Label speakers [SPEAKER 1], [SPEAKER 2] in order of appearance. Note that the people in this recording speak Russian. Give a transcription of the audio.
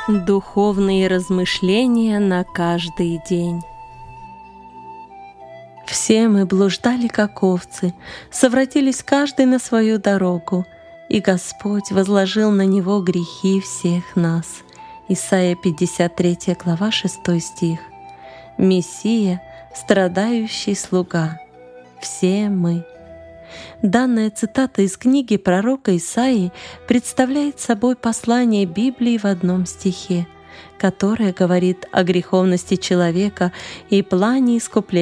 [SPEAKER 1] Духовные размышления на каждый день. Все мы блуждали, как овцы, совратились каждый на свою дорогу, и Господь возложил на него грехи всех нас. Исайя 53 глава 6 стих. Мессия, страдающий слуга. Все мы. Данная цитата из книги пророка Исаии представляет собой послание Библии в одном стихе, которое говорит о греховности человека и плане искупления